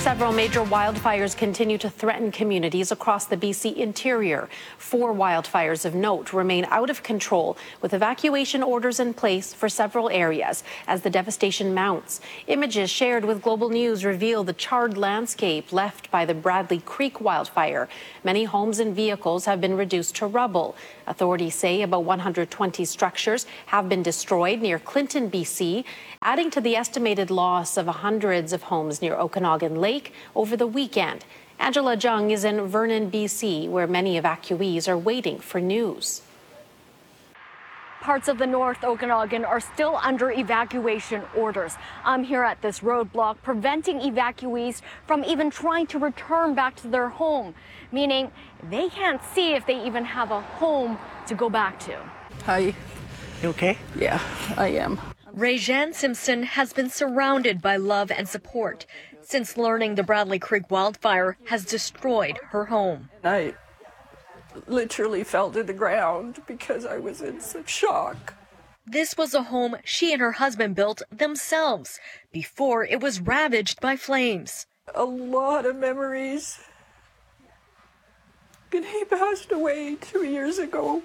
Several major wildfires continue to threaten communities across the BC interior. 4 wildfires of note remain out of control, with evacuation orders in place for several areas as the devastation mounts. Images shared with Global News reveal the charred landscape left by the Bradley Creek wildfire. Many homes and vehicles have been reduced to rubble. Authorities say about 120 structures have been destroyed near Clinton, BC, adding to the estimated loss of hundreds of homes near Okanagan Lake over the weekend. Angela Jung is in Vernon, BC, where many evacuees are waiting for news. Parts of the North Okanagan are still under evacuation orders. I'm here at this roadblock preventing evacuees from even trying to return back to their home, meaning they can't see if they even have a home to go back to. Hi. You okay? Yeah, I am. Ray-Jan Simpson has been surrounded by love and support since learning the Bradley Creek wildfire has destroyed her home. I literally fell to the ground because I was in such shock. This was a home she and her husband built themselves before it was ravaged by flames. A lot of memories. And he passed away 2 years ago.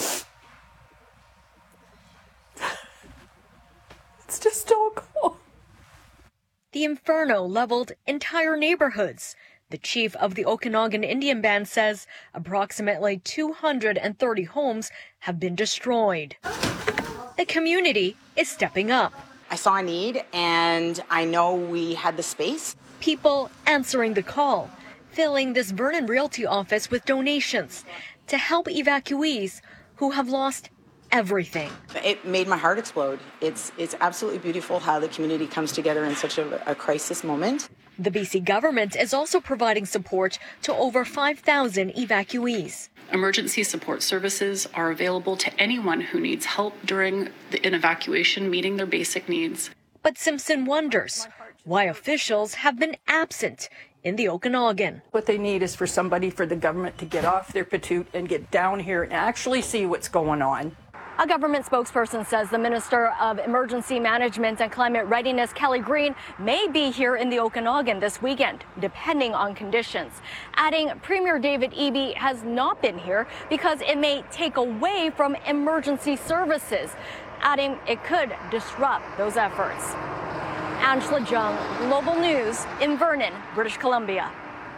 It's just all gone. The inferno leveled entire neighborhoods. The chief of the Okanagan Indian Band says approximately 230 homes have been destroyed. The community is stepping up. I saw a need and I know we had the space. People answering the call, filling this Vernon Realty office with donations to help evacuees who have lost everything. It made my heart explode. It's absolutely beautiful how the community comes together in such a crisis moment. The BC government is also providing support to over 5,000 evacuees. Emergency support services are available to anyone who needs help during an evacuation, meeting their basic needs. But Simpson wonders why officials have been absent in the Okanagan. What they need is for the government to get off their patoot and get down here and actually see what's going on. A government spokesperson says the Minister of Emergency Management and Climate Readiness, Kelly Green, may be here in the Okanagan this weekend, depending on conditions. Adding Premier David Eby has not been here because it may take away from emergency services, adding it could disrupt those efforts. Angela Jung, Global News in Vernon, British Columbia.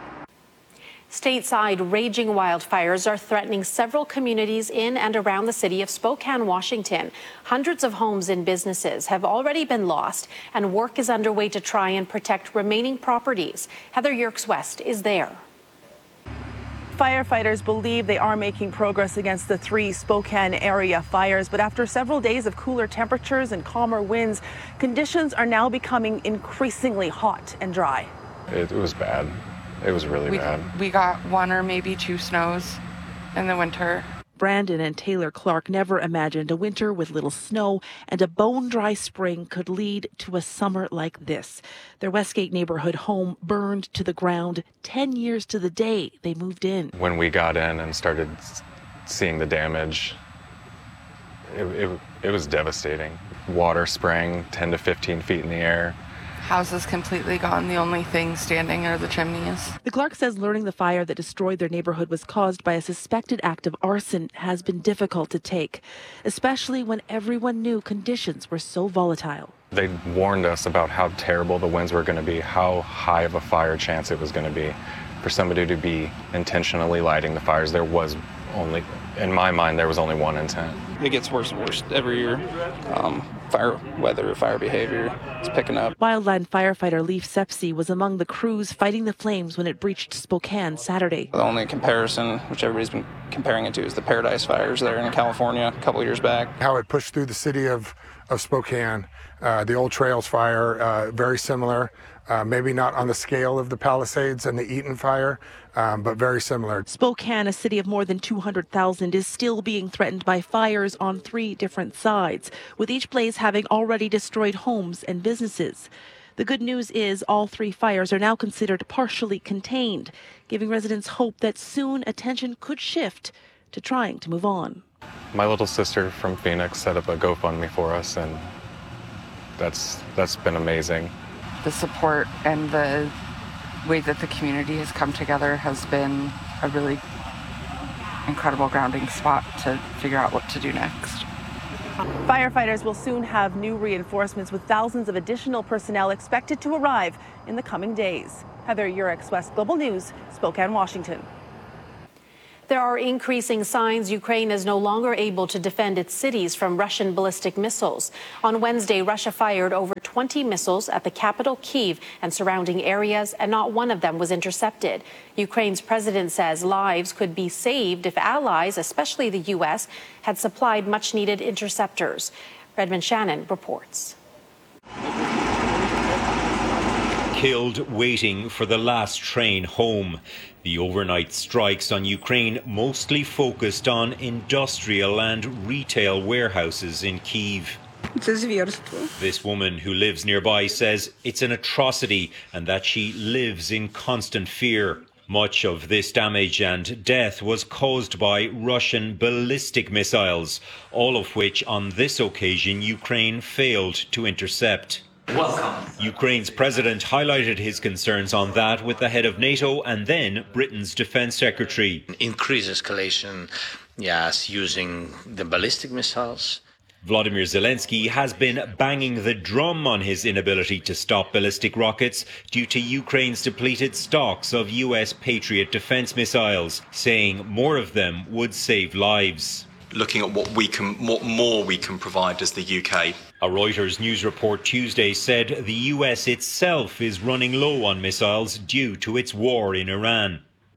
Stateside, raging wildfires are threatening several communities in and around the city of Spokane, Washington. Hundreds of homes and businesses have already been lost, and work is underway to try and protect remaining properties. Heather Yerkes-West is there. Firefighters believe they are making progress against the 3 Spokane area fires, but after several days of cooler temperatures and calmer winds, conditions are now becoming increasingly hot and dry. It was bad. It was really bad. We got 1 or maybe 2 snows in the winter. Brandon and Taylor Clark never imagined a winter with little snow and a bone-dry spring could lead to a summer like this. Their Westgate neighborhood home burned to the ground 10 years to the day they moved in. When we got in and started seeing the damage, it was devastating. Water sprang 10 to 15 feet in the air. House is completely gone. The only thing standing are the chimneys. The Clark says learning the fire that destroyed their neighborhood was caused by a suspected act of arson has been difficult to take, especially when everyone knew conditions were so volatile. They warned us about how terrible the winds were going to be, how high of a fire chance it was going to be. For somebody to be intentionally lighting the fires, there was only, in my mind, there was only one intent. It gets worse and worse every year. Fire weather, fire behavior, it's picking up. Wildland firefighter Leif Sepsi was among the crews fighting the flames when it breached Spokane Saturday. The only comparison, which everybody's been comparing it to, is the Paradise Fires there in California a couple of years back. How it pushed through the city of Spokane, the Old Trails fire, very similar. Maybe not on the scale of the Palisades and the Eaton fire, but very similar. Spokane, a city of more than 200,000, is still being threatened by fires on 3 different sides, with each blaze having already destroyed homes and businesses. The good news is all 3 fires are now considered partially contained, giving residents hope that soon attention could shift to trying to move on. My little sister from Phoenix set up a GoFundMe for us, and that's been amazing. The support and the way that the community has come together has been a really incredible grounding spot to figure out what to do next. Firefighters will soon have new reinforcements with thousands of additional personnel expected to arrive in the coming days. Heather Urix, West Global News, Spokane, Washington. There are increasing signs Ukraine is no longer able to defend its cities from Russian ballistic missiles. On Wednesday, Russia fired over 20 missiles at the capital, Kyiv, and surrounding areas, and not one of them was intercepted. Ukraine's president says lives could be saved if allies, especially the U.S., had supplied much-needed interceptors. Redmond Shannon reports. Killed waiting for the last train home. The overnight strikes on Ukraine mostly focused on industrial and retail warehouses in Kyiv. This woman who lives nearby says it's an atrocity and that she lives in constant fear. Much of this damage and death was caused by Russian ballistic missiles, all of which on this occasion Ukraine failed to intercept. Welcome. Ukraine's president highlighted his concerns on that with the head of NATO and then Britain's defense secretary. Increased escalation, yes, using the ballistic missiles. Vladimir Zelensky has been banging the drum on his inability to stop ballistic rockets due to Ukraine's depleted stocks of US Patriot defense missiles, saying more of them would save lives. Looking at what more we can provide as the UK. A Reuters news report Tuesday said the US itself is running low on missiles due to its war in Iran.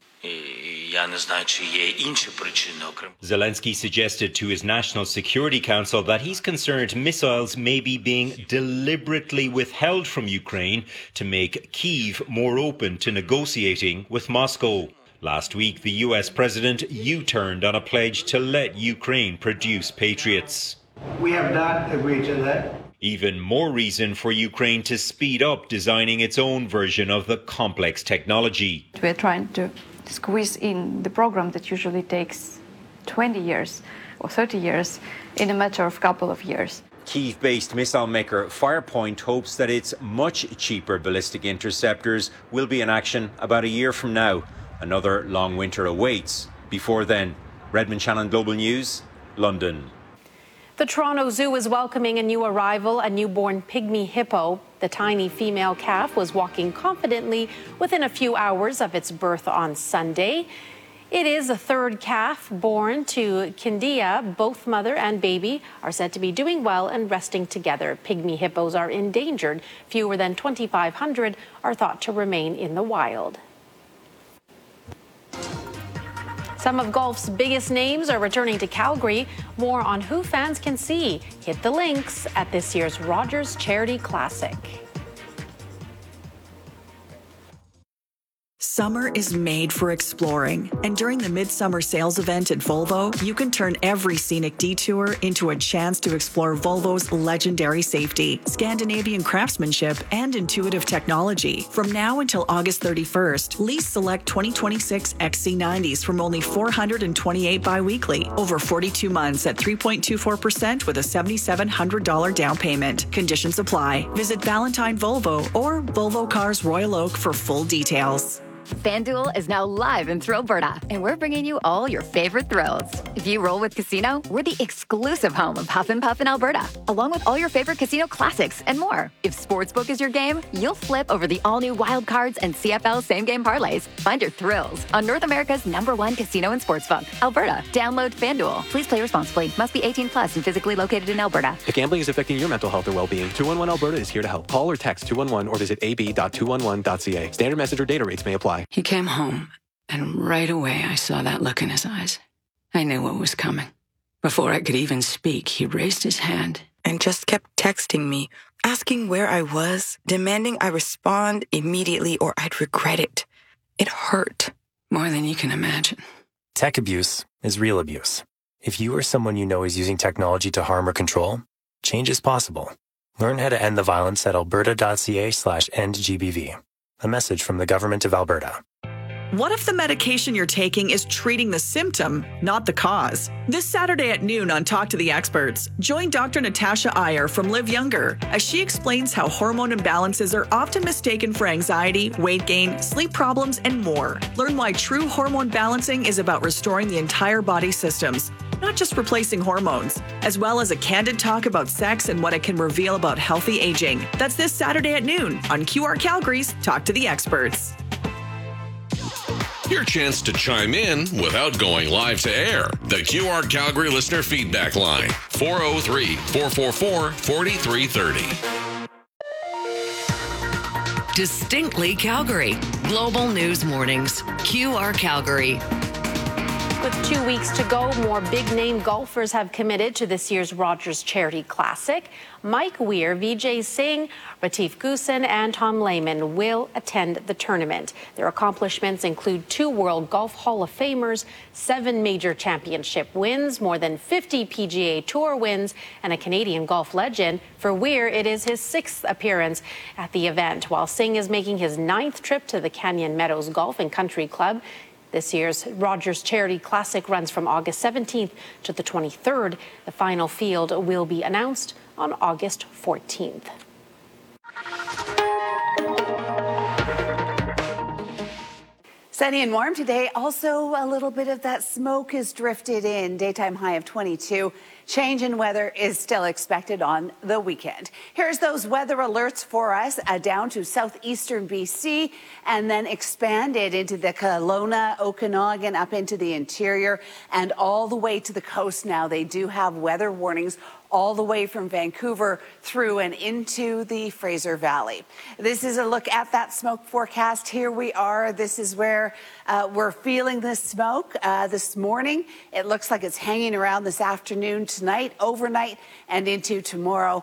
Zelensky suggested to his National Security Council that he's concerned missiles may be being deliberately withheld from Ukraine to make Kyiv more open to negotiating with Moscow. Last week, the US president U-turned on a pledge to let Ukraine produce Patriots. We have not agreed to that. Even more reason for Ukraine to speed up designing its own version of the complex technology. We're trying to squeeze in the program that usually takes 20 years or 30 years in a matter of a couple of years. Kyiv-based missile maker Firepoint hopes that its much cheaper ballistic interceptors will be in action about a year from now. Another long winter awaits. Before then, Redmond Shannon, Global News, London. The Toronto Zoo is welcoming a new arrival, a newborn pygmy hippo. The tiny female calf was walking confidently within a few hours of its birth on Sunday. It is the third calf born to Kindia. Both mother and baby are said to be doing well and resting together. Pygmy hippos are endangered. Fewer than 2,500 are thought to remain in the wild. Some of golf's biggest names are returning to Calgary. More on who fans can see. Hit the links at this year's Rogers Charity Classic. Summer is made for exploring, and during the Midsummer Sales event at Volvo, you can turn every scenic detour into a chance to explore Volvo's legendary safety, Scandinavian craftsmanship, and intuitive technology. From now until August 31st, lease select 2026 XC90s from only $428 biweekly, over 42 months at 3.24% with a $7,700 down payment. Conditions apply. Visit Valentine Volvo or Volvo Cars Royal Oak for full details. FanDuel is now live in Alberta, and we're bringing you all your favorite thrills. If you roll with Casino, we're the exclusive home of Huff and Puff in Alberta, along with all your favorite casino classics and more. If Sportsbook is your game, you'll flip over the all-new Wild Cards and CFL same-game parlays. Find your thrills on North America's #1 casino and sportsbook, Alberta. Download FanDuel. Please play responsibly. Must be 18 plus and physically located in Alberta. If gambling is affecting your mental health or well-being, 211 Alberta is here to help. Call or text 211 or visit ab.211.ca. Standard message or data rates may apply. He came home, and right away I saw that look in his eyes. I knew what was coming. Before I could even speak, he raised his hand and just kept texting me, asking where I was, demanding I respond immediately or I'd regret it. It hurt. More than you can imagine. Tech abuse is real abuse. If you or someone you know is using technology to harm or control, change is possible. Learn how to end the violence at alberta.ca/endgbv. A message from the Government of Alberta. What if the medication you're taking is treating the symptom, not the cause? This Saturday at noon on Talk to the Experts, join Dr. Natasha Iyer from Live Younger as she explains how hormone imbalances are often mistaken for anxiety, weight gain, sleep problems, and more. Learn why true hormone balancing is about restoring the entire body systems, not just replacing hormones, as well as a candid talk about sex and what it can reveal about healthy aging. That's this Saturday at noon on QR Calgary's Talk to the Experts. Your chance to chime in without going live to air. The QR Calgary listener feedback line, 403-444-4330. Distinctly Calgary. Global News Mornings. QR Calgary. With 2 weeks to go, more big-name golfers have committed to this year's Rogers Charity Classic. Mike Weir, Vijay Singh, Retief Goosen, and Tom Lehman will attend the tournament. Their accomplishments include 2 World Golf Hall of Famers, 7 major championship wins, more than 50 PGA Tour wins, and a Canadian golf legend. For Weir, it is his 6th appearance at the event, while Singh is making his 9th trip to the Canyon Meadows Golf and Country Club. This year's Rogers Charity Classic runs from August 17th to the 23rd. The final field will be announced on August 14th. Sunny and warm today. Also, a little bit of that smoke is drifted in. Daytime high of 22. Change in weather is still expected on the weekend. Here's those weather alerts for us down to southeastern BC and then expanded into the Kelowna, Okanagan, up into the interior and all the way to the coast now. They do have weather warnings all the way from Vancouver through and into the Fraser Valley. This is a look at that smoke forecast. Here we are. This is where we're feeling the smoke this morning. It looks like it's hanging around this afternoon, tonight, overnight, and into tomorrow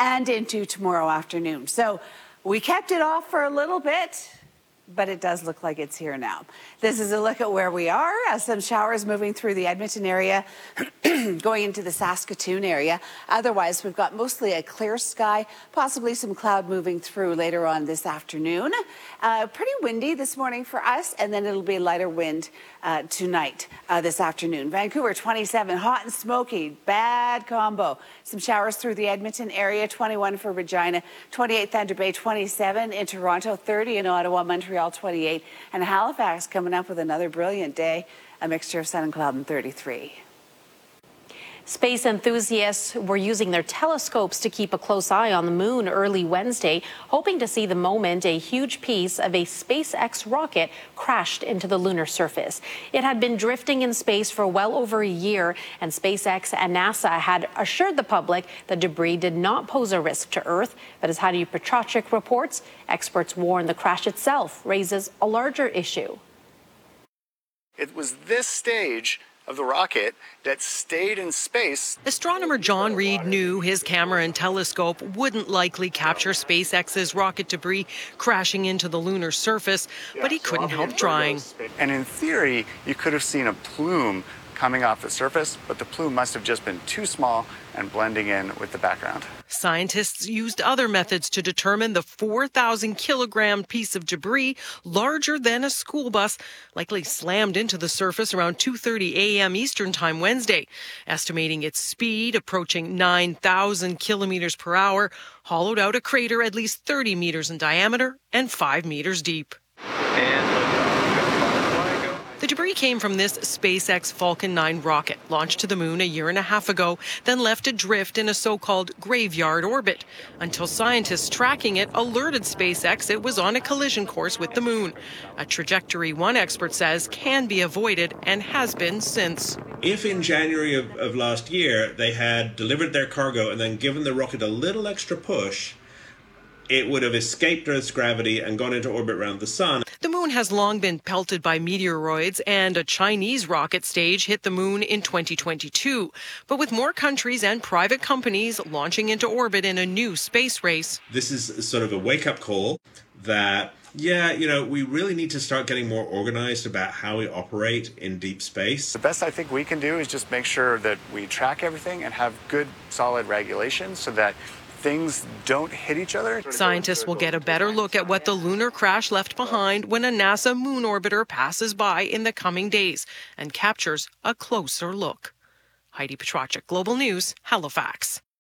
afternoon. So we kept it off for a little bit, but it does look like it's here now. This is a look at where we are. Some showers moving through the Edmonton area, going into the Saskatoon area. Otherwise, we've got mostly a clear sky, possibly some cloud moving through later on this afternoon. Pretty windy this morning for us, and then it'll be lighter wind tonight, this afternoon. Vancouver, 27, hot and smoky, bad combo. Some showers through the Edmonton area, 21 for Regina, 28 Thunder Bay, 27 in Toronto, 30 in Ottawa, Montreal, 28, and Halifax coming up with another brilliant day, a mixture of sun and cloud, and 33. Space enthusiasts were using their telescopes to keep a close eye on the moon early Wednesday, hoping to see the moment a huge piece of a SpaceX rocket crashed into the lunar surface. It had been drifting in space for well over a year, and SpaceX and NASA had assured the public the debris did not pose a risk to Earth. But as Heidi Petracek reports, experts warn the crash itself raises a larger issue. It was this stage of the rocket that stayed in space. Astronomer John Reed knew his camera and telescope wouldn't likely capture SpaceX's rocket debris crashing into the lunar surface, but he couldn't help trying. And in theory, you could have seen a plume coming off the surface, but the plume must have just been too small and blending in with the background. Scientists used other methods to determine the 4,000-kilogram piece of debris, larger than a school bus, likely slammed into the surface around 2:30 a.m. Eastern Time Wednesday, estimating its speed approaching 9,000 kilometers per hour, hollowed out a crater at least 30 meters in diameter and 5 meters deep. The debris came from this SpaceX Falcon 9 rocket, launched to the moon a year and a half ago, then left adrift in a so-called graveyard orbit, until scientists tracking it alerted SpaceX it was on a collision course with the moon, a trajectory one expert says can be avoided and has been since. If in January of last year they had delivered their cargo and then given the rocket a little extra push, it would have escaped Earth's gravity and gone into orbit around the sun. The moon has long been pelted by meteoroids, and a Chinese rocket stage hit the moon in 2022. But with more countries and private companies launching into orbit in a new space race. This is sort of a wake-up call that, we really need to start getting more organized about how we operate in deep space. The best I think we can do is just make sure that we track everything and have good, solid regulations so that things don't hit each other. Scientists will get a better look at what the lunar crash left behind when a NASA moon orbiter passes by in the coming days and captures a closer look. Heidi Petracek, Global News, Halifax.